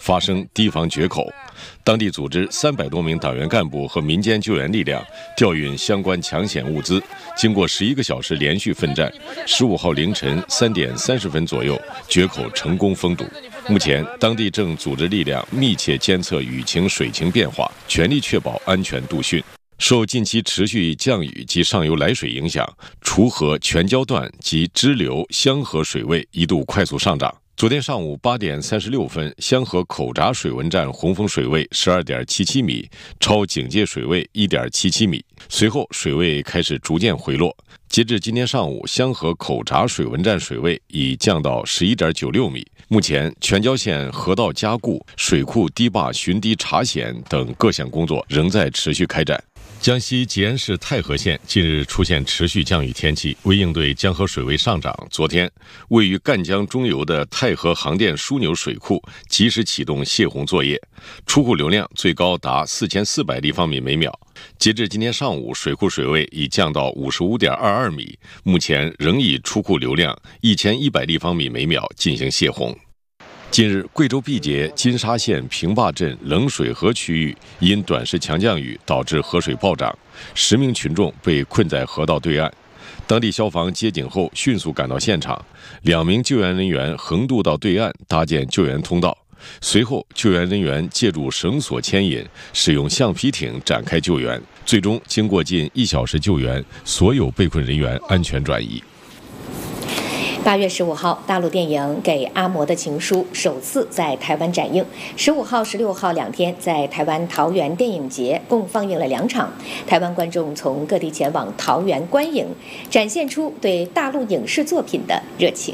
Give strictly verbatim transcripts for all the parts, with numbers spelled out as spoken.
发生堤防决口，当地组织三百多名党员干部和民间救援力量调运相关抢险物资，经过十一个小时连续奋战，十五号凌晨三点三十分左右，决口成功封堵。目前，当地正组织力量密切监测雨情、水情变化，全力确保安全度汛。受近期持续降雨及上游来水影响，滁河全礁段及支流香河水位一度快速上涨。昨天上午八点三十六分，香河口闸水文站洪峰水位十二点七七米，超警戒水位一点七七米。随后水位开始逐渐回落。截至今天上午，香河口闸水文站水位已降到十一点九六米。目前，全礁县河道加固、水库堤坝巡堤查险等各项工作仍在持续开展。江西吉安市太和县近日出现持续降雨天气，为应对江河水位上涨，昨天位于赣江中游的太和航电枢纽水库及时启动泄洪作业，出库流量最高达四千四百立方米每秒。截至今天上午，水库水位已降到五十五点二二米，目前仍以出库流量一千一百立方米每秒进行泄洪。近日，贵州毕节金沙县平坝镇冷水河区域因短时强降雨导致河水暴涨，十名群众被困在河道对岸。当地消防接警后迅速赶到现场，两名救援人员横渡到对岸搭建救援通道。随后，救援人员借助绳索牵引，使用橡皮艇展开救援。最终，经过近一小时救援，所有被困人员安全转移。 八月十五号，大陆电影《给阿嬷的情书》首次在台湾展映。十五号、十六号两天在台湾桃园电影节共放映了两场。台湾观众从各地前往桃园观影，展现出对大陆影视作品的热情。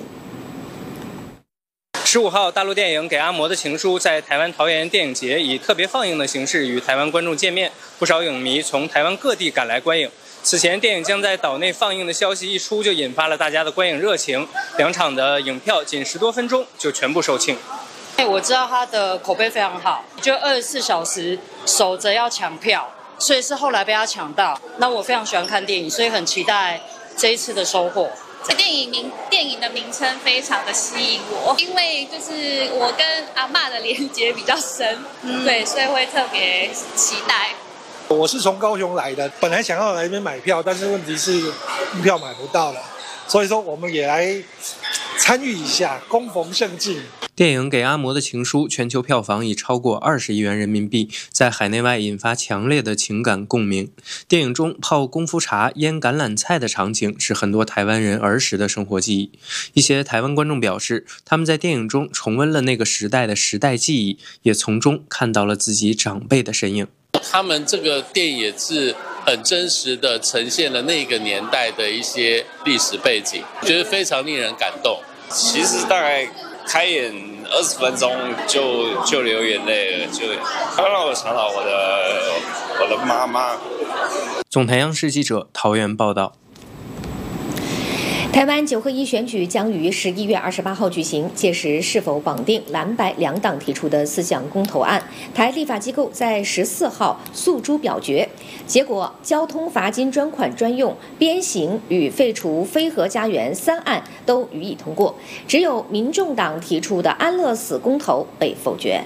十五号，大陆电影《给阿嬷的情书》在台湾桃园电影节以特别放映的形式与台湾观众见面，不少影迷从台湾各地赶来观影。此前，电影将在岛内放映的消息一出，就引发了大家的观影热情。两场的影票仅十多分钟就全部售罄。 我知道它的口碑非常好，就二十四小时守着要抢票，所以是后来被他抢到。那我非常喜欢看电影，所以很期待这一次的收获。 这电影名电影的名称非常的吸引我，因为就是我跟阿嬷的连结比较深，嗯、对，所以会特别期待。 我是从高雄来的，本来想要来这边买票，但是问题是票买不到了，所以说我们也来参与一下，恭逢盛境。 电影《给阿嬷的情书》全球票房已超过二十亿元人民币，在海内外引发强烈的情感共鸣。电影中泡功夫茶、腌橄榄菜的场景是很多台湾人儿时的生活记忆。一些台湾观众表示，他们在电影中重温了那个时代的时代记忆，也从中看到了自己长辈的身影。 他们这个电影也是很真实的呈现了那个年代的一些历史背景，觉得非常令人感动。 其实大概开演二十分钟就就流眼泪了，就让我想到我的我的妈妈。 总台央视记者桃园报道。 台湾九合一选举将于十一月二十八号举行，届时是否绑定蓝白两党提出的四项公投案，台立法机构在十四号诉诸表决。结果，交通罚金专款专用、鞭刑与废除非核家园三案都予以通过，只有民众党提出的安乐死公投被否决。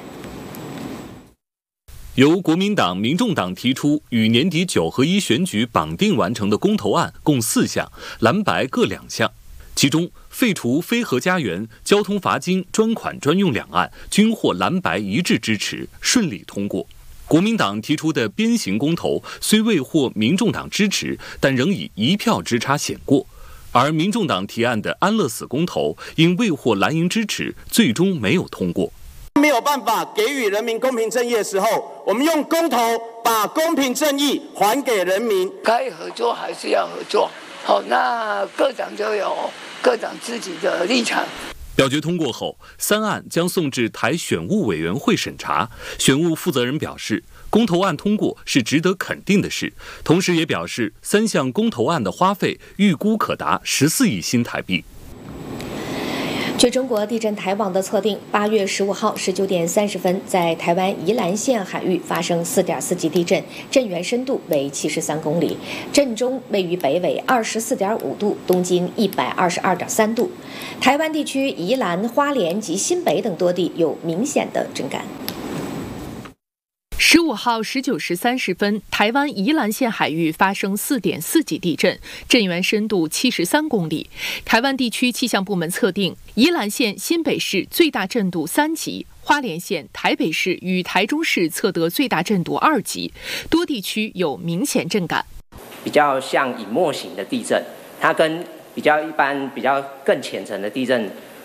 由国民党、民众党提出与年底九合一选举绑定完成的公投案共四项，蓝白各两项。其中，废除非核家园、交通罚金专款专用两案均获蓝白一致支持，顺利通过。国民党提出的鞭刑公投虽未获民众党支持，但仍以一票之差险过。而民众党提案的安乐死公投因未获蓝营支持，最终没有通过。 没有办法给予人民公平正义的时候，我们用公投把公平正义还给人民。 该合作还是要合作，好，那各党就有各党自己的立场。 表决通过后，三案将送至台选务委员会审查。选务负责人表示，公投案通过是值得肯定的事，同时也表示三项公投案的花费预估可达十四亿新台币。 据中国地震台网的测定，八月十五号十九点三十分，在台湾宜兰县海域发生四点四级地震，震源深度为七十三公里，震中位于北纬二十四点五度，东经一百二十二点三度。台湾地区宜兰、花莲及新北等多地有明显的震感。 十五号十九时三十分，台湾宜兰县海域发生四点四级地震，震源深度七十三公里。台湾地区气象部门测定，宜兰县、新北市最大震度三级，花莲县、台北市与台中市测得最大震度二级，多地区有明显震感。 比较像隐没型的地震，它跟比较一般、比较更浅层的地震